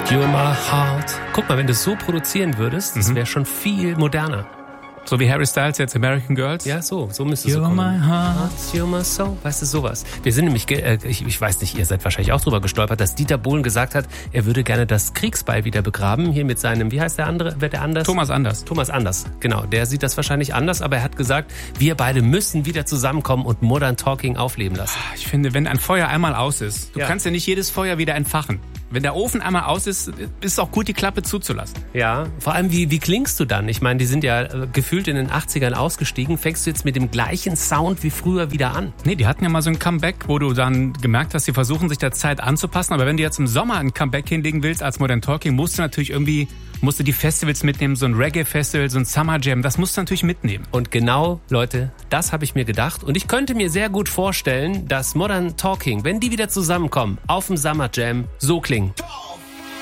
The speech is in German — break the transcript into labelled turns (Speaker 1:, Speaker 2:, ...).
Speaker 1: You're my heart. Guck mal, wenn du es so produzieren würdest, das wäre schon viel moderner.
Speaker 2: So wie Harry Styles jetzt American Girls?
Speaker 1: Ja, so müsste es so kommen.
Speaker 2: You're my heart.
Speaker 1: You're my soul. Weißt du, sowas. Wir sind nämlich, ich weiß nicht, ihr seid wahrscheinlich auch drüber gestolpert, dass Dieter Bohlen gesagt hat, er würde gerne das Kriegsbeil wieder begraben. Hier mit seinem, wie heißt der andere? Wer der anders?
Speaker 2: Thomas Anders.
Speaker 1: Thomas Anders, genau. Der sieht das wahrscheinlich anders, aber er hat gesagt, wir beide müssen wieder zusammenkommen und Modern Talking aufleben lassen.
Speaker 2: Ich finde, wenn ein Feuer einmal aus ist, du kannst ja nicht jedes Feuer wieder entfachen. Wenn der Ofen einmal aus ist, ist es auch gut, die Klappe zuzulassen.
Speaker 1: Ja, vor allem, wie klingst du dann? Ich meine, die sind ja gefühlt in den 80ern ausgestiegen. Fängst du jetzt mit dem gleichen Sound wie früher wieder an?
Speaker 2: Nee, die hatten ja mal so ein Comeback, wo du dann gemerkt hast, sie versuchen sich der Zeit anzupassen. Aber wenn du jetzt im Sommer ein Comeback hinlegen willst als Modern Talking, musst du natürlich irgendwie die Festivals mitnehmen, so ein Reggae-Festival, so ein Summer Jam, das musst du natürlich mitnehmen.
Speaker 1: Und genau, Leute, das habe ich mir gedacht. Und ich könnte mir sehr gut vorstellen, dass Modern Talking, wenn die wieder zusammenkommen, auf dem Summer Jam so klingen.